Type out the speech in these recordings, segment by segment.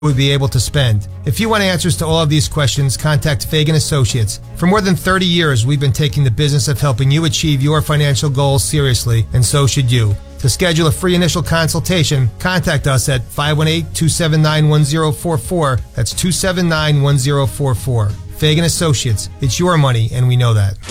would be able to spend. If you want answers to all of these questions, contact Fagan Associates. For more than 30 years, we've been taking the business of helping you achieve your financial goals seriously, and so should you. To schedule a free initial consultation, contact us at 518-279-1044. That's 279-1044. Fagan Associates. It's your money, and we know that.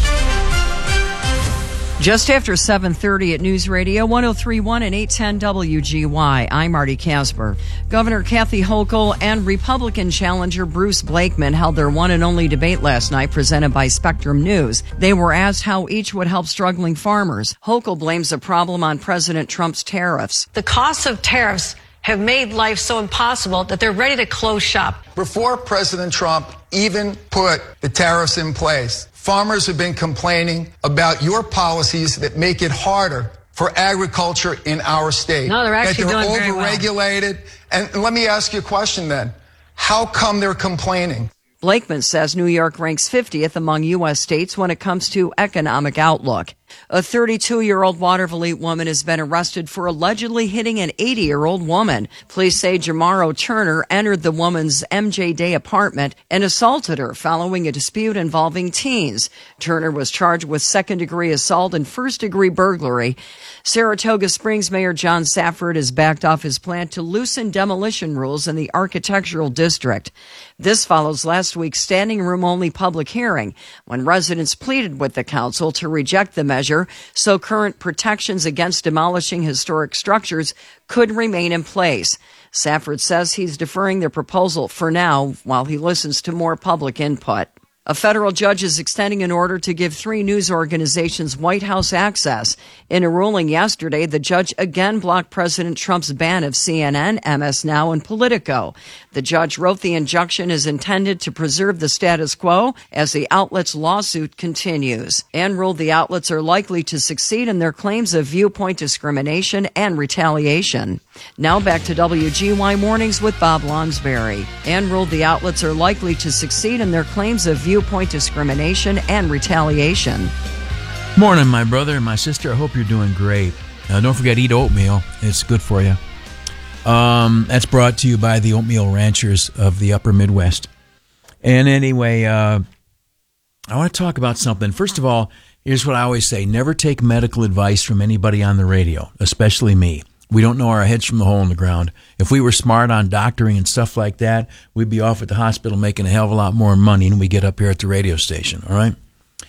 Just after 7:30 at News Radio 103.1 and 810 WGY. I'm Marty Casper. Governor Kathy Hochul and Republican challenger Bruce Blakeman held their one and only debate last night, presented by Spectrum News. They were asked how each would help struggling farmers. Hochul blames the problem on President Trump's tariffs. The cost of tariffs have made life so impossible that they're ready to close shop. Before President Trump even put the tariffs in place, farmers have been complaining about your policies that make it harder for agriculture in our state. No, they're actually doing very well. That they're overregulated. And let me ask you a question then. How come they're complaining? Blakeman says New York ranks 50th among U.S. states when it comes to economic outlook. A 32-year-old Waterville woman has been arrested for allegedly hitting an 80-year-old woman. Police say Jamaro Turner entered the woman's MJ Day apartment and assaulted her following a dispute involving teens. Turner was charged with second-degree assault and first-degree burglary. Saratoga Springs Mayor John Safford has backed off his plan to loosen demolition rules in the architectural district. This follows last week's standing room only public hearing when residents pleaded with the council to reject the measure so current protections against demolishing historic structures could remain in place. Safford says he's deferring the proposal for now while he listens to more public input. A federal judge is extending an order to give 3 news organizations White House access. In a ruling yesterday, the judge again blocked President Trump's ban of CNN, MS Now, and Politico. The judge wrote the injunction is intended to preserve the status quo as the outlet's lawsuit continues, and ruled the outlets are likely to succeed in their claims of viewpoint discrimination and retaliation. Now back to WGY Mornings with Bob Lonsberry. And ruled the outlets are likely to succeed in their claims of viewpoint discrimination and retaliation. Morning, my brother and my sister. I hope you're doing great. Now, don't forget, eat oatmeal. It's good for you. That's brought to you by the Oatmeal Ranchers of the Upper Midwest. And anyway, I want to talk about something. First of all, here's what I always say. Never take medical advice from anybody on the radio, especially me. We don't know our heads from the hole in the ground. If we were smart on doctoring and stuff like that, we'd be off at the hospital making a hell of a lot more money than we get up here at the radio station, all right?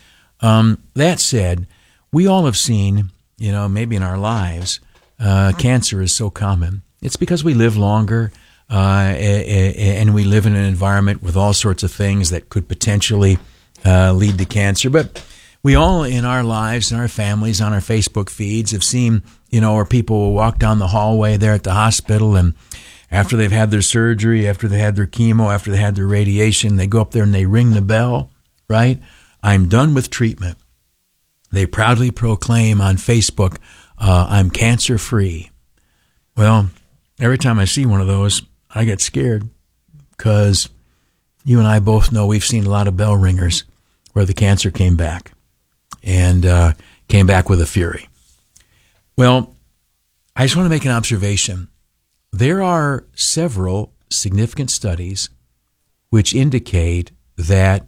That said, we all have seen, maybe in our lives, cancer is so common. It's because we live longer, and we live in an environment with all sorts of things that could potentially lead to cancer. But we all in our lives, in our families, on our Facebook feeds have seen, where people will walk down the hallway there at the hospital, and after they've had their surgery, after they had their chemo, after they had their radiation, they go up there and they ring the bell, right? I'm done with treatment. They proudly proclaim on Facebook, I'm cancer-free. Well, every time I see one of those, I get scared because you and I both know we've seen a lot of bell ringers where the cancer came back and came back with a fury. Well, I just want to make an observation. There are several significant studies which indicate that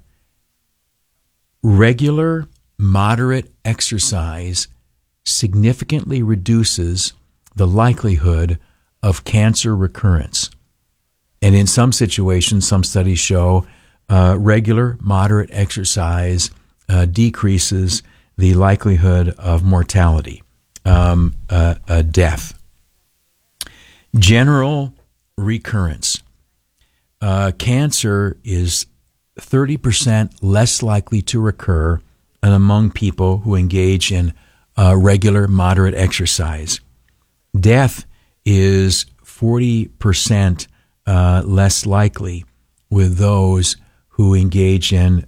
regular, moderate exercise significantly reduces the likelihood of cancer recurrence. And in some situations, some studies show regular, moderate exercise decreases the likelihood of mortality, death. General recurrence. Cancer is 30% less likely to recur among people who engage in regular, moderate exercise. Death is 40% less likely with those who engage in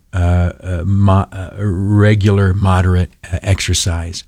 regular, moderate exercise.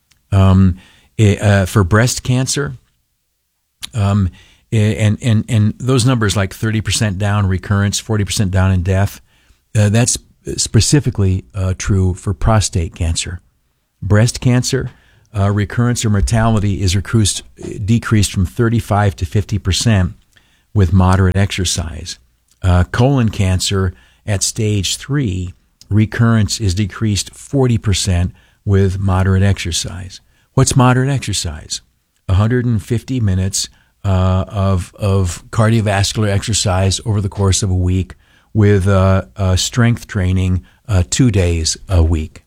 For breast cancer, and those numbers like 30% down recurrence, 40% down in death, that's specifically true for prostate cancer. Breast cancer, recurrence or mortality is decreased from 35 to 50%, with moderate exercise. Colon cancer at stage 3, recurrence is decreased 40% with moderate exercise. What's moderate exercise? 150 minutes of cardiovascular exercise over the course of a week with strength training 2 days a week.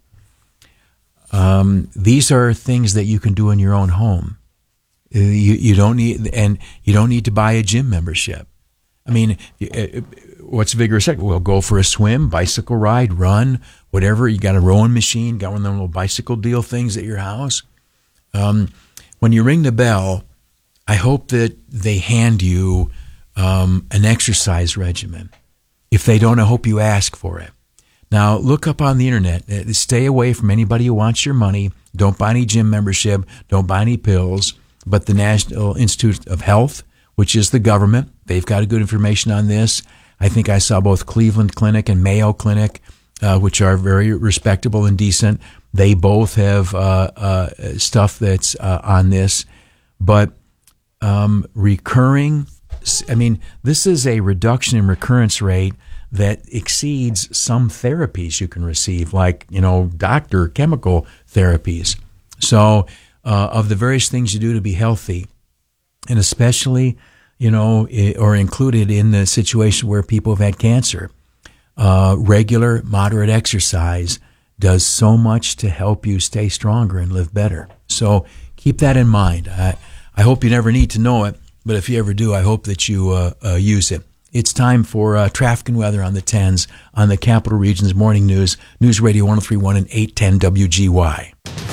These are things that you can do in your own home. You don't need to buy a gym membership. I mean, what's vigorous? Well, go for a swim, bicycle ride, run, whatever. You got a rowing machine, got one of them little bicycle deal things at your house. When you ring the bell, I hope that they hand you an exercise regimen. If they don't, I hope you ask for it. Now, look up on the internet. Stay away from anybody who wants your money. Don't buy any gym membership. Don't buy any pills. But the National Institute of Health, which is the government, they've got good information on this. I think I saw both Cleveland Clinic and Mayo Clinic, which are very respectable and decent. They both have stuff that's on this. But recurring, I mean, this is a reduction in recurrence rate that exceeds some therapies you can receive, like, doctor chemical therapies. So of the various things you do to be healthy, and especially, or included in the situation where people have had cancer, regular, moderate exercise does so much to help you stay stronger and live better. So keep that in mind. I hope you never need to know it, but if you ever do, I hope that you use it. It's time for traffic and weather on the 10s on the Capital Region's Morning News, News Radio 103.1 and 810 WGY.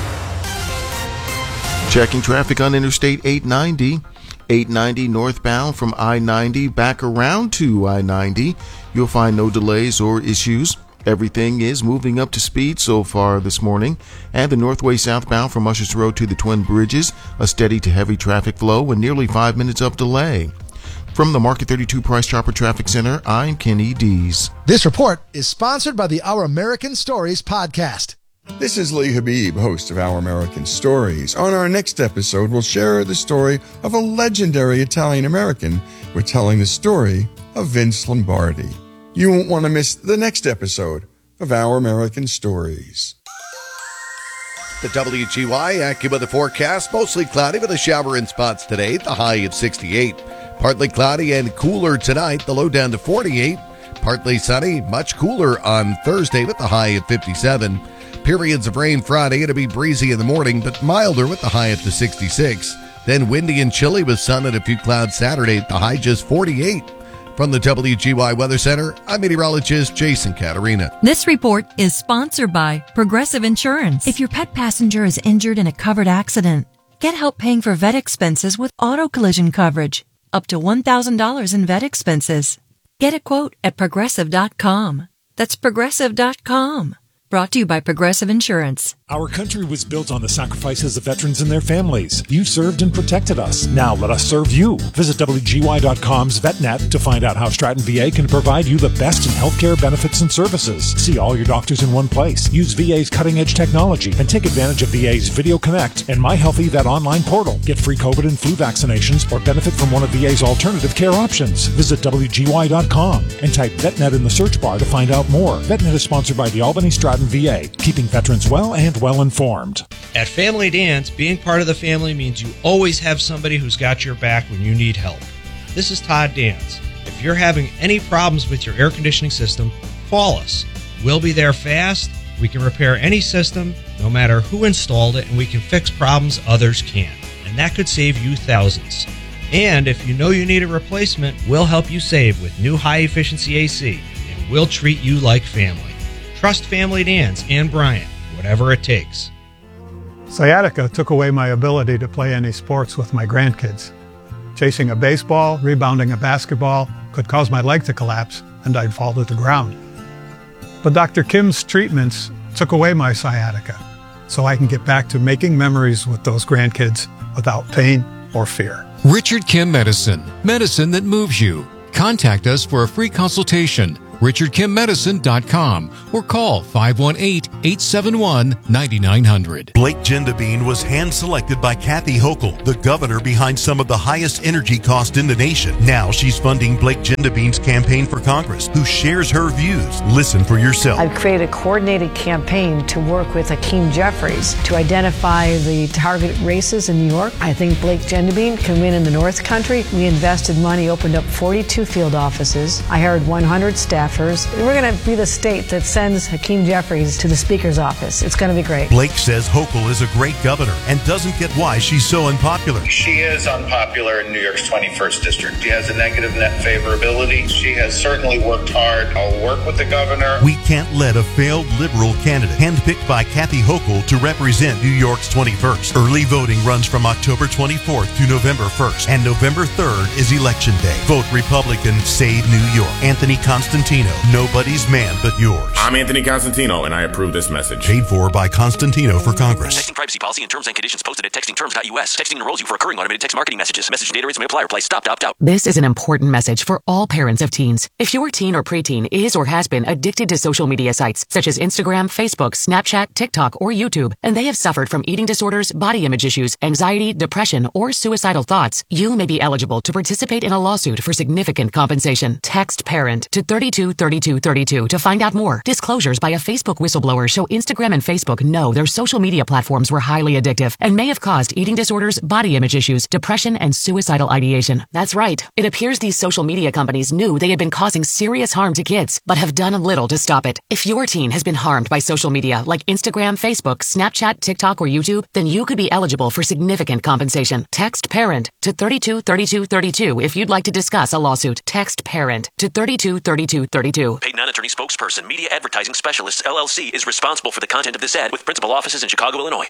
Checking traffic on Interstate 890. 890 northbound from I-90 back around to I-90. You'll find no delays or issues. Everything is moving up to speed so far this morning. And the Northway southbound from Ushers Road to the Twin Bridges, a steady to heavy traffic flow and nearly 5 minutes of delay. From the Market 32 Price Chopper Traffic Center, I'm Kenny Dees. This report is sponsored by the Our American Stories podcast. This is Lee Habib, host of Our American Stories. On our next episode, we'll share the story of a legendary Italian-American. We're telling the story of Vince Lombardi. You won't want to miss the next episode of Our American Stories. The WGY AccuWeather forecast, mostly cloudy with a shower in spots today, the high at 68. Partly cloudy and cooler tonight, the low down to 48. Partly sunny, much cooler on Thursday with the high at 57. Periods of rain Friday, it'll be breezy in the morning, but milder with the high at the 66. Then windy and chilly with sun and a few clouds Saturday, the high just 48. From the WGY Weather Center, I'm meteorologist Jason Caterina. This report is sponsored by Progressive Insurance. If your pet passenger is injured in a covered accident, get help paying for vet expenses with auto collision coverage. Up to $1,000 in vet expenses. Get a quote at Progressive.com. That's Progressive.com. Brought to you by Progressive Insurance. Our country was built on the sacrifices of veterans and their families. You served and protected us. Now let us serve you. Visit WGY.com's VetNet to find out how Stratton VA can provide you the best in healthcare benefits and services. See all your doctors in one place. Use VA's cutting-edge technology and take advantage of VA's Video Connect and My Healthy Vet online portal. Get free COVID and flu vaccinations or benefit from one of VA's alternative care options. Visit WGY.com and type VetNet in the search bar to find out more. VetNet is sponsored by the Albany Stratton VA, keeping veterans well and well informed. At Family Dance, being part of the family means you always have somebody who's got your back when you need help. This is Todd Dance. If you're having any problems with your air conditioning system, call us. We'll be there fast. We can repair any system, no matter who installed it, and we can fix problems others can't. And that could save you thousands. And if you know you need a replacement, we'll help you save with new high-efficiency AC, and we'll treat you like family. Trust Family Dance and Brian, whatever it takes. Sciatica took away my ability to play any sports with my grandkids. Chasing a baseball, rebounding a basketball could cause my leg to collapse and I'd fall to the ground. But Dr. Kim's treatments took away my sciatica so I can get back to making memories with those grandkids without pain or fear. Richard Kim Medicine. Medicine that moves you. Contact us for a free consultation richardkimmedicine.com or call 518-871-9900. Blake Gendabine was hand-selected by Kathy Hochul, the governor behind some of the highest energy costs in the nation. Now she's funding Blake Gendabine's campaign for Congress, who shares her views. Listen for yourself. I've created a coordinated campaign to work with Hakeem Jeffries to identify the target races in New York. I think Blake Gendabine can win in the North Country. We invested money, opened up 42 field offices. I hired 100 staffers. We're going to be the state that sends Hakeem Jeffries to the Speaker's office. It's going to be great. Blake says Hochul is a great governor and doesn't get why she's so unpopular. She is unpopular in New York's 21st district. She has a negative net favorability. She has certainly worked hard. I'll work with the governor. We can't let a failed liberal candidate, handpicked by Kathy Hochul to represent New York's 21st. Early voting runs from October 24th to November 1st, and November 3rd is Election Day. Vote Republican, save New York. Anthony Constantino, nobody's man but yours. I'm Anthony Constantino, and I approve this message. Paid for by Constantino for Congress. Texting privacy policy and terms and conditions posted at textingterms.us. Texting enrolls you for recurring automated text marketing messages. Message data rates may apply. Reply stop to opt out. This is an important message for all parents of teens. If your teen or preteen is or has been addicted to social media sites such as Instagram, Facebook, Snapchat, TikTok, or YouTube, and they have suffered from eating disorders, body image issues, anxiety, depression, or suicidal thoughts, you may be eligible to participate in a lawsuit for significant compensation. Text PARENT to 323232 to find out more. Disclosures by a Facebook whistleblower show Instagram and Facebook know their social media platforms were highly addictive and may have caused eating disorders, body image issues, depression, and suicidal ideation. That's right. It appears these social media companies knew they had been causing serious harm to kids, but have done little to stop it. If your teen has been harmed by social media like Instagram, Facebook, Snapchat, TikTok, or YouTube, then you could be eligible for significant compensation. Text PARENT to 323232 if you'd like to discuss a lawsuit. Text PARENT to 323232. Paid non-attorney spokesperson, Media Advertising Specialists, LLC, is responsible for the content of this ad with principal offices in Chicago, Illinois.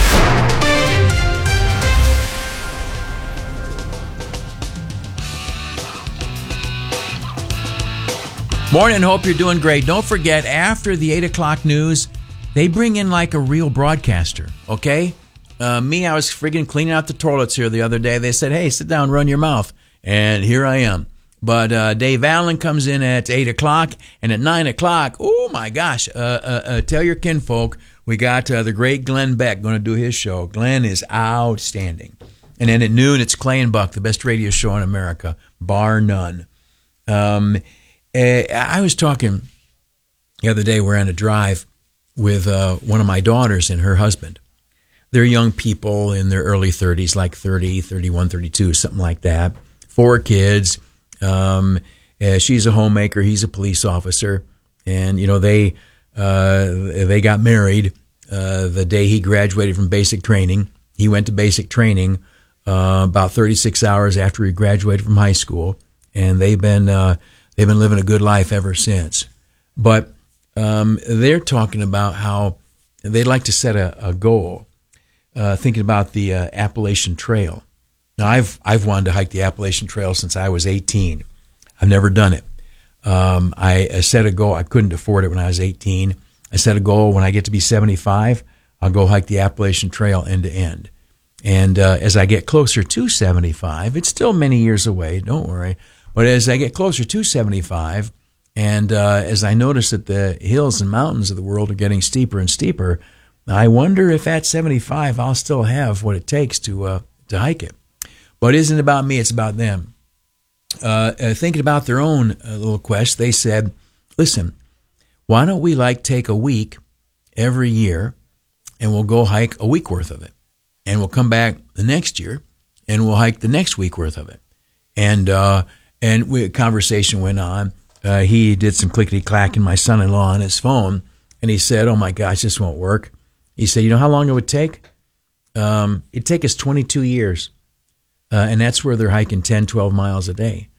Morning, hope you're doing great. Don't forget, after the 8 o'clock news, they bring in like a real broadcaster, okay? I was friggin' cleaning out the toilets here the other day. They said, hey, sit down, run your mouth. And here I am. But Dave Allen comes in at 8 o'clock, and at 9 o'clock, oh my gosh, tell your kinfolk, we got the great Glenn Beck going to do his show. Glenn is outstanding. And then at noon, it's Clay and Buck, the best radio show in America, bar none. I was talking the other day, we're on a drive with one of my daughters and her husband. They're young people in their early 30s, like 30, 31, 32, something like that. 4 kids. She's a homemaker. He's a police officer. And, you know, they got married the day he graduated from basic training. He went to basic training about 36 hours after he graduated from high school. And they've been living a good life ever since. But they're talking about how they'd like to set a goal, thinking about the Appalachian Trail. Now, I've wanted to hike the Appalachian Trail since I was 18. I've never done it. I set a goal. I couldn't afford it when I was 18. I set a goal when I get to be 75, I'll go hike the Appalachian Trail end to end. And as I get closer to 75, it's still many years away, don't worry. But as I get closer to 75, and as I notice that the hills and mountains of the world are getting steeper and steeper, I wonder if at 75 I'll still have what it takes to hike it. But it isn't about me, it's about them. Thinking about their own little quest, they said, listen, why don't we take a week every year and we'll go hike a week worth of it. And we'll come back the next year and we'll hike the next week worth of it. And conversation went on. He did some clickety-clacking, my son-in-law, on his phone, and he said, oh my gosh, this won't work. He said, you know how long it would take? It'd take us 22 years. And that's where they're hiking 10, 12 miles a day,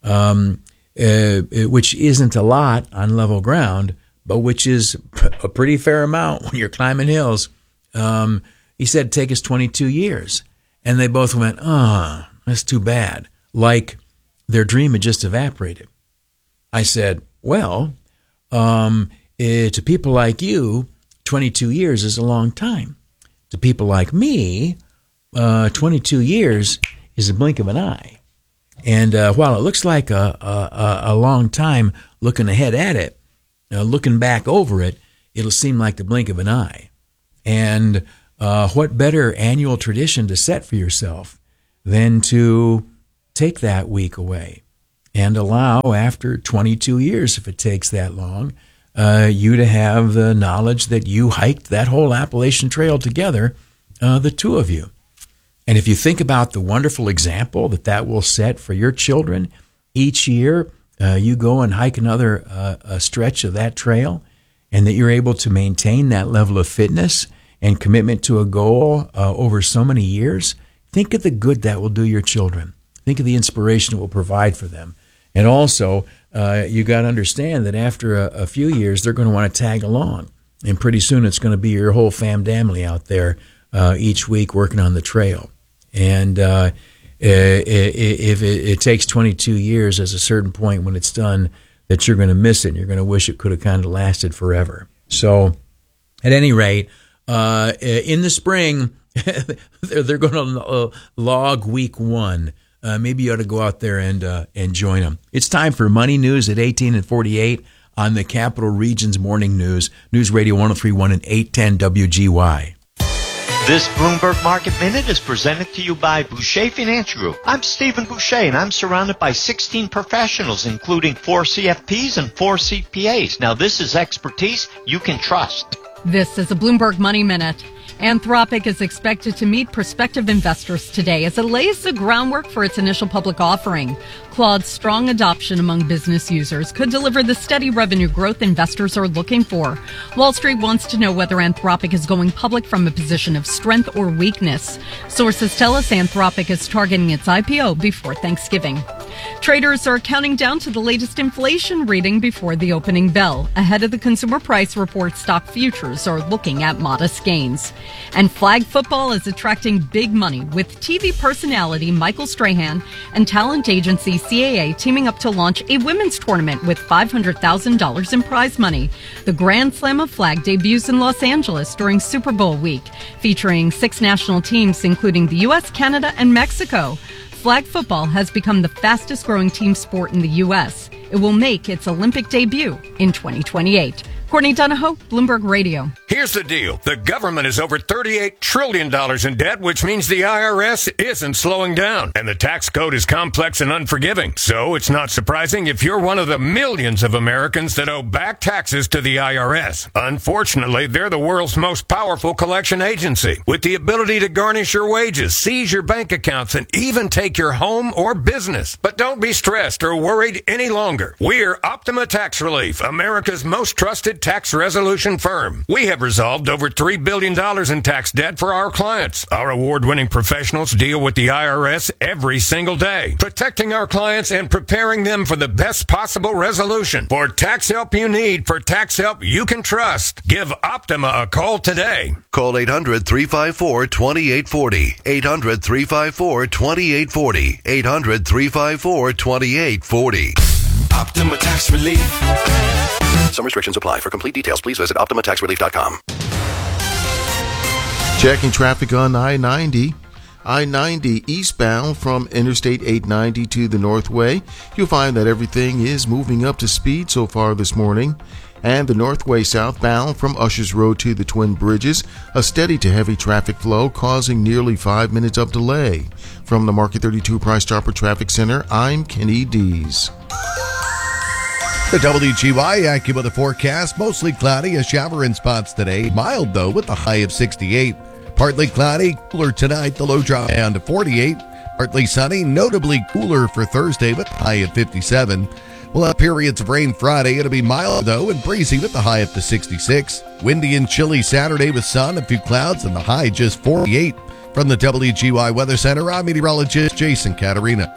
which isn't a lot on level ground, but which is a pretty fair amount when you're climbing hills. He said it'd take us 22 years. And they both went, oh, that's too bad. Like their dream had just evaporated. I said, well, to people like you, 22 years is a long time. To people like me, 22 years is a blink of an eye. And while it looks like a long time looking ahead at it, looking back over it, it'll seem like the blink of an eye. And what better annual tradition to set for yourself than to take that week away and allow, after 22 years, if it takes that long, you to have the knowledge that you hiked that whole Appalachian Trail together, the two of you. And if you think about the wonderful example that will set for your children, each year you go and hike another stretch of that trail, and that you're able to maintain that level of fitness and commitment to a goal over so many years, think of the good that will do your children. Think of the inspiration it will provide for them. And also, you got to understand that after a few years, they're going to want to tag along. And pretty soon it's going to be your whole family out there each week working on the trail. And if it takes 22 years, there's a certain point when it's done that you're going to miss it, and you're going to wish it could have kind of lasted forever. So at any rate, in the spring, they're going to log week 1. Maybe you ought to go out there and join them. It's time for Money News at 18 and 48 on the Capital Region's Morning News. News Radio 103.1 and 810 WGY. This Bloomberg Market Minute is presented to you by Boucher Financial Group. I'm Stephen Boucher, and I'm surrounded by 16 professionals, including 4 CFPs and 4 CPAs. Now, this is expertise you can trust. This is a Bloomberg Money Minute. Anthropic is expected to meet prospective investors today as it lays the groundwork for its initial public offering. Claude's strong adoption among business users could deliver the steady revenue growth investors are looking for. Wall Street wants to know whether Anthropic is going public from a position of strength or weakness. Sources tell us Anthropic is targeting its IPO before Thanksgiving. Traders are counting down to the latest inflation reading before the opening bell. Ahead of the consumer price report, stock futures are looking at modest gains. And flag football is attracting big money, with TV personality Michael Strahan and talent agency CAA teaming up to launch a women's tournament with $500,000 in prize money. The Grand Slam of Flag debuts in Los Angeles during Super Bowl week, featuring 6 national teams, including the U.S., Canada, and Mexico. Flag football has become the fastest growing team sport in the U.S. It will make its Olympic debut in 2028. Courtney Donahoe, Bloomberg Radio. Here's the deal. The government is over $38 trillion in debt, which means the IRS isn't slowing down. And the tax code is complex and unforgiving. So it's not surprising if you're one of the millions of Americans that owe back taxes to the IRS. Unfortunately, they're the world's most powerful collection agency, with the ability to garnish your wages, seize your bank accounts, and even take your home or business. But don't be stressed or worried any longer. We're Optima Tax Relief, America's most trusted tax resolution firm. We have resolved over $3 billion in tax debt for our clients. Our award-winning professionals deal with the IRS every single day, protecting our clients and preparing them for the best possible resolution. For tax help you need, for tax help you can trust, give Optima a call today. Call 800-354-2840. 800-354-2840. 800-354-2840. Optima Tax Relief. Some restrictions apply. For complete details, please visit OptimaTaxRelief.com. Checking traffic on I-90. I-90 eastbound from Interstate 890 to the Northway. You'll find that everything is moving up to speed so far this morning. And the Northway southbound from Ushers Road to the Twin Bridges, a steady to heavy traffic flow causing nearly 5 minutes of delay. From the Market 32 Price Chopper Traffic Center, I'm Kenny Dees. The WGY AccuWeather forecast, mostly cloudy, a shower in spots today. Mild, though, with a high of 68. Partly cloudy, cooler tonight, the low drop down to 48. Partly sunny, notably cooler for Thursday with a high of 57. We'll have periods of rain Friday. It'll be mild, though, and breezy with the high up to 66. Windy and chilly Saturday with sun, a few clouds, and the high just 48. From the WGY Weather Center, I'm meteorologist Jason Caterina.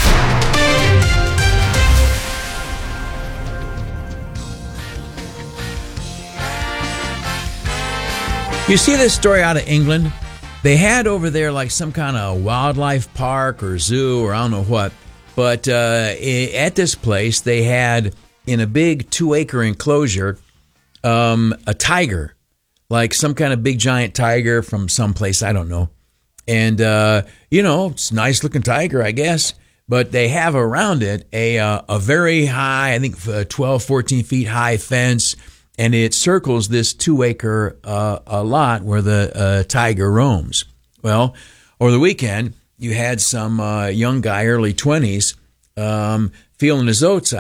You see this story out of England? They had over there like some kind of wildlife park or zoo or I don't know what. But at this place, they had in a big 2-acre enclosure a tiger, like some kind of big giant tiger from someplace, I don't know. And, it's a nice looking tiger, I guess. but they have around it a very high, I think 12, 14 feet high fence, and it circles this 2-acre lot where the tiger roams. Well, over the weekend, you had some young guy, early 20s, feeling his oats,